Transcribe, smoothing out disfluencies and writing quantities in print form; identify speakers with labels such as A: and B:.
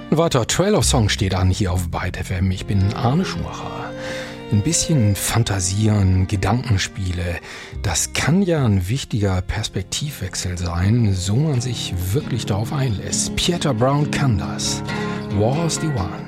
A: Ein weiterer Trail of Song steht an hier auf Byte FM. Ich bin Arne Schumacher. Ein bisschen Fantasieren, Gedankenspiele, das kann ja ein wichtiger Perspektivwechsel sein, so man sich wirklich darauf einlässt. Pieter Brown kann das. War's the One.